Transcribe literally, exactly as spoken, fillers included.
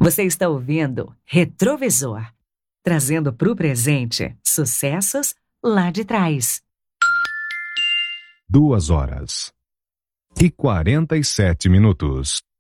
Você está ouvindo Retrovisor, trazendo para o presente sucessos lá de trás. Duas horas e quarenta e sete minutos.